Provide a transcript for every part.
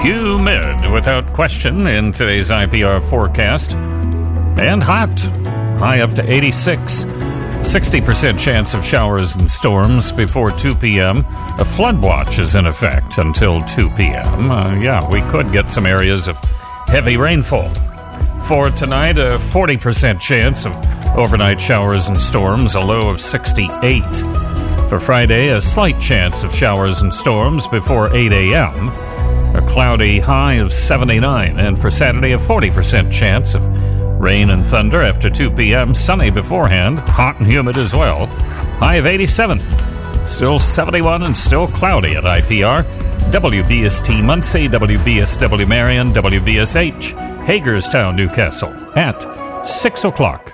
Humid, without question, in today's IPR forecast. And hot. High up to 86. 60% chance of showers and storms before 2 p.m. A flood watch is in effect until 2 p.m. We could get some areas of heavy rainfall. For tonight, a 40% chance of overnight showers and storms, a low of 68. For Friday, a slight chance of showers and storms before 8 a.m., a cloudy high of 79. And for Saturday, a 40% chance of rain and thunder after 2 p.m., sunny beforehand, hot and humid as well, high of 87. Still 71 and still cloudy at IPR. WBST Muncie, WBSW Marion, WBSH Hagerstown, Newcastle at 6 o'clock.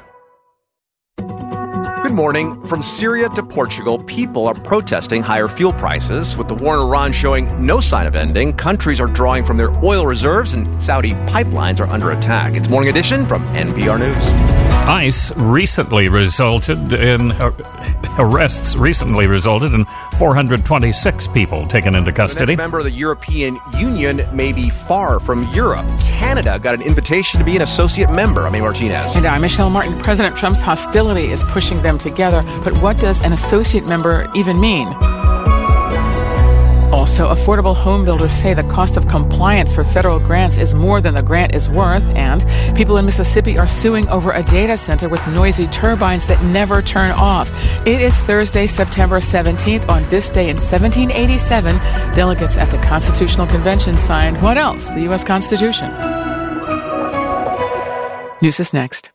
Good morning. From Syria to Portugal, people are protesting higher fuel prices. With the war in Iran showing no sign of ending, countries are drawing from their oil reserves and Saudi pipelines are under attack. It's Morning Edition from NPR News. Arrests recently resulted in 426 people taken into custody. The next member of the European Union may be far from Europe. Canada got an invitation to be an associate member. I'm Martinez. And I'm Michelle Martin. President Trump's hostility is pushing them together. But what does an associate member even mean? Also, affordable home builders say the cost of compliance for federal grants is more than the grant is worth, and people in Mississippi are suing over a data center with noisy turbines that never turn off. It is Thursday, September 17th. On this day in 1787, delegates at the Constitutional Convention signed what else? The U.S. Constitution. News is next.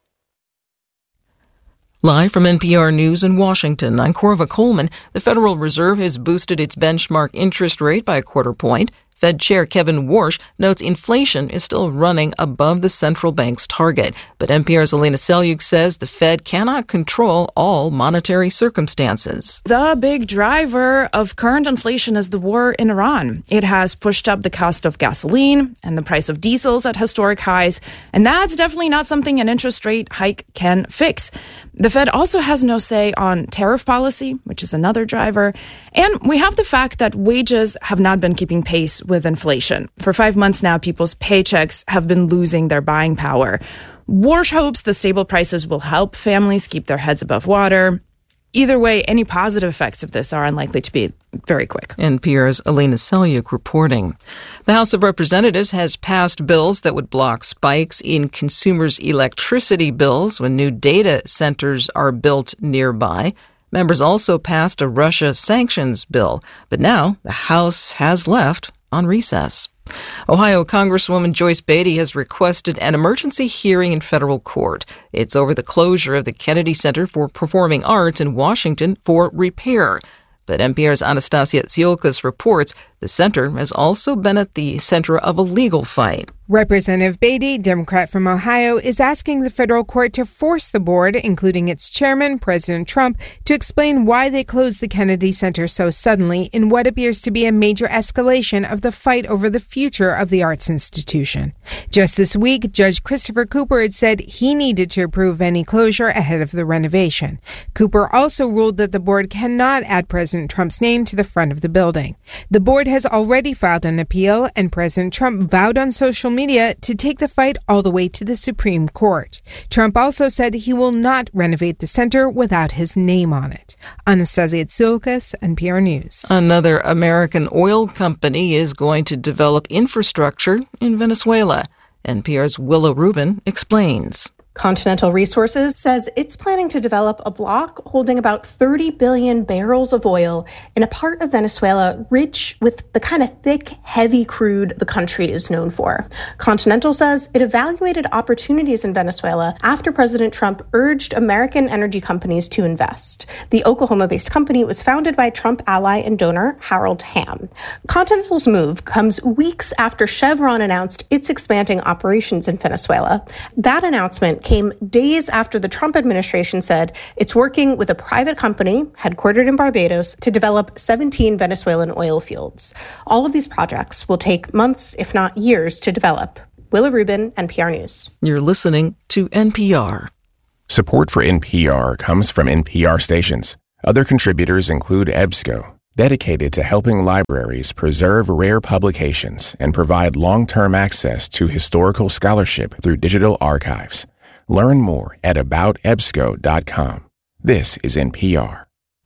Live from NPR News in Washington, I'm Corva Coleman. The Federal Reserve has boosted its benchmark interest rate by a quarter point. Fed Chair Kevin Warsh notes inflation is still running above the central bank's target. But NPR's Elena Selyuk says the Fed cannot control all monetary circumstances. The big driver of current inflation is the war in Iran. It has pushed up the cost of gasoline and the price of diesels at historic highs. And that's definitely not something an interest rate hike can fix. The Fed also has no say on tariff policy, which is another driver. And we have the fact that wages have not been keeping pace with inflation. For 5 months now, people's paychecks have been losing their buying power. Warsh hopes the stable prices will help families keep their heads above water. Either way, any positive effects of this are unlikely to be very quick. NPR's Elena Selyuk reporting. The House of Representatives has passed bills that would block spikes in consumers' electricity bills when new data centers are built nearby. Members also passed a Russia sanctions bill, but now the House has left on recess. Ohio Congresswoman Joyce Beatty has requested an emergency hearing in federal court. It's over the closure of the Kennedy Center for Performing Arts in Washington for repair. But NPR's Anastasia Tsiolkas reports the center has also been at the center of a legal fight. Representative Beatty, Democrat from Ohio, is asking the federal court to force the board, including its chairman, President Trump, to explain why they closed the Kennedy Center so suddenly in what appears to be a major escalation of the fight over the future of the arts institution. Just this week, Judge Christopher Cooper had said he needed to approve any closure ahead of the renovation. Cooper also ruled that the board cannot add President Trump's name to the front of the building. The board has already filed an appeal, and President Trump vowed on social media to take the fight all the way to the Supreme Court. Trump also said he will not renovate the center without his name on it. Anastasia Tsiolkas, NPR News. Another American oil company is going to develop infrastructure in Venezuela. NPR's Willa Rubin explains. Continental Resources says it's planning to develop a block holding about 30 billion barrels of oil in a part of Venezuela rich with the kind of thick, heavy crude the country is known for. Continental says it evaluated opportunities in Venezuela after President Trump urged American energy companies to invest. The Oklahoma-based company was founded by Trump ally and donor Harold Hamm. Continental's move comes weeks after Chevron announced it's expanding operations in Venezuela. That announcement came days after the Trump administration said it's working with a private company headquartered in Barbados to develop 17 Venezuelan oil fields. All of these projects will take months, if not years, to develop. Willa Rubin, NPR News. You're listening to NPR. Support for NPR comes from NPR stations. Other contributors include EBSCO, dedicated to helping libraries preserve rare publications and provide long-term access to historical scholarship through digital archives. Learn more at aboutebsco.com. This is NPR.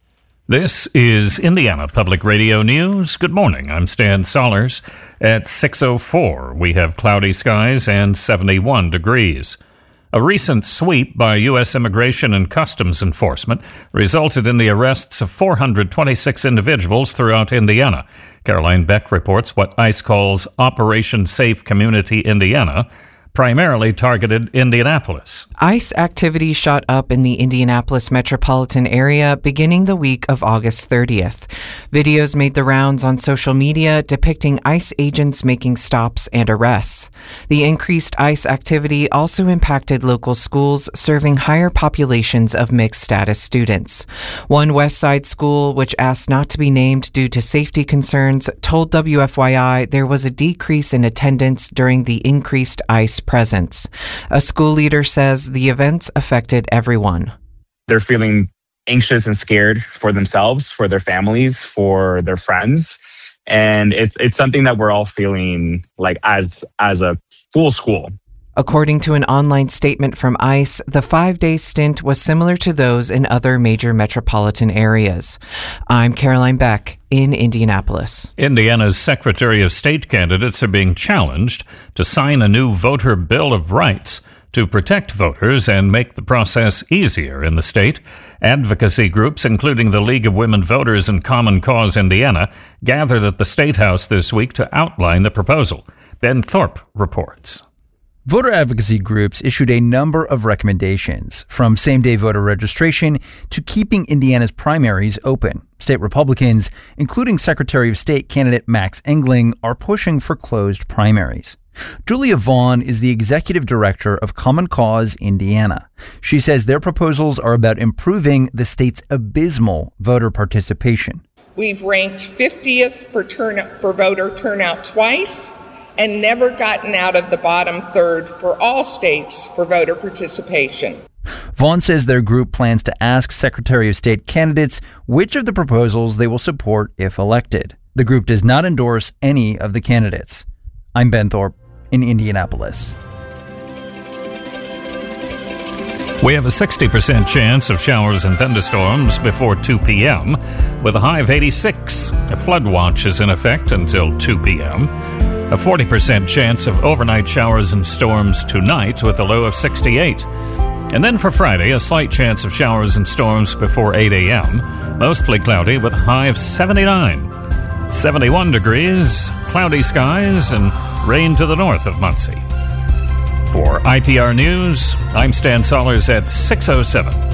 This is Indiana Public Radio News. Good morning. I'm Stan Sollers. At 6:04, we have cloudy skies and 71 degrees. A recent sweep by U.S. Immigration and Customs Enforcement resulted in the arrests of 426 individuals throughout Indiana. Caroline Beck reports what ICE calls Operation Safe Community Indiana, primarily targeted Indianapolis. ICE activity shot up in the Indianapolis metropolitan area beginning the week of August 30th. Videos made the rounds on social media depicting ICE agents making stops and arrests. The increased ICE activity also impacted local schools serving higher populations of mixed-status students. One West Side school, which asked not to be named due to safety concerns, told WFYI there was a decrease in attendance during the increased ICE presence. A school leader says the events affected everyone. They're feeling anxious and scared for themselves, for their families, for their friends. And it's something that we're all feeling like as a full school. According to an online statement from ICE, the 5-day stint was similar to those in other major metropolitan areas. I'm Caroline Beck in Indianapolis. Indiana's Secretary of State candidates are being challenged to sign a new voter Bill of Rights to protect voters and make the process easier in the state. Advocacy groups, including the League of Women Voters and Common Cause Indiana, gathered at the State House this week to outline the proposal. Ben Thorpe reports. Voter advocacy groups issued a number of recommendations, from same-day voter registration to keeping Indiana's primaries open. State Republicans, including Secretary of State candidate Max Engling, are pushing for closed primaries. Julia Vaughn is the executive director of Common Cause Indiana. She says their proposals are about improving the state's abysmal voter participation. We've ranked 50th for voter turnout twice, and never gotten out of the bottom third for all states for voter participation. Vaughn says their group plans to ask Secretary of State candidates which of the proposals they will support if elected. The group does not endorse any of the candidates. I'm Ben Thorpe in Indianapolis. We have a 60% chance of showers and thunderstorms before 2 p.m. with a high of 86. A flood watch is in effect until 2 p.m. A 40% chance of overnight showers and storms tonight with a low of 68. And then for Friday, a slight chance of showers and storms before 8 a.m. Mostly cloudy with a high of 79. 71 degrees, cloudy skies, and rain to the north of Muncie. For IPR News, I'm Stan Sollers at 6:07.